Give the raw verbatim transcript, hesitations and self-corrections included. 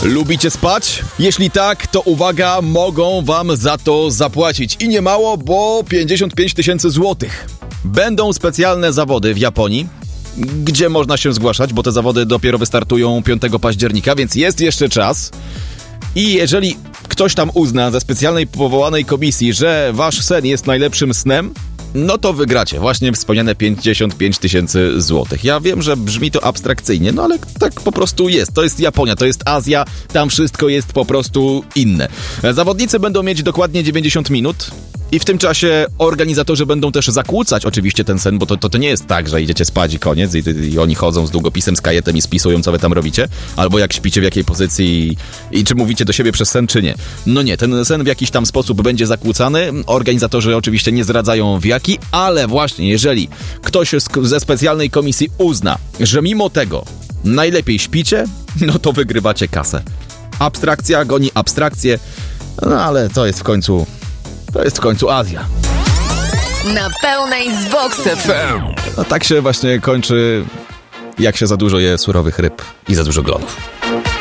Lubicie spać? Jeśli tak, to uwaga, mogą wam za to zapłacić. I nie mało, bo pięćdziesiąt pięć tysięcy złotych. Będą specjalne zawody w Japonii, gdzie można się zgłaszać, bo te zawody dopiero wystartują piątego października, więc jest jeszcze czas. I jeżeli ktoś tam uzna ze specjalnej powołanej komisji, że wasz sen jest najlepszym snem, no to wygracie właśnie wspomniane pięćdziesiąt pięć tysięcy złotych. Ja wiem, że brzmi to abstrakcyjnie, no ale tak po prostu jest. To jest Japonia, to jest Azja, tam wszystko jest po prostu inne. Zawodnicy będą mieć dokładnie dziewięćdziesiąt minut i w tym czasie organizatorzy będą też zakłócać oczywiście ten sen, bo to, to, to nie jest tak, że idziecie spać i koniec i, i oni chodzą z długopisem, z kajetem i spisują, co wy tam robicie, albo jak śpicie, w jakiej pozycji i, i czy mówicie do siebie przez sen, czy nie. No nie, ten sen w jakiś tam sposób będzie zakłócany. Organizatorzy oczywiście nie zdradzają w jaki, ale właśnie jeżeli ktoś ze specjalnej komisji uzna, że mimo tego najlepiej śpicie, no to wygrywacie kasę. Abstrakcja goni abstrakcję, no ale to jest w końcu, to jest w końcu Azja. Na pełnej z Vox F M. No tak się właśnie kończy, jak się za dużo je surowych ryb i za dużo glonów.